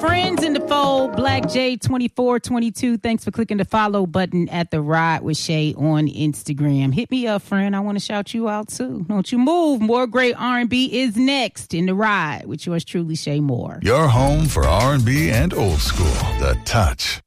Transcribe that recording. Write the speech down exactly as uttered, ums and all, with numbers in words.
friends in the fold, Black J twenty-four twenty-two. Thanks for clicking the follow button at The Ride with Shay on Instagram. Hit me up, friend. I want to shout you out, too. Don't you move. More great R and B is next in The Ride with yours truly, Shay Moore. Your home for R and B and old school. The Touch.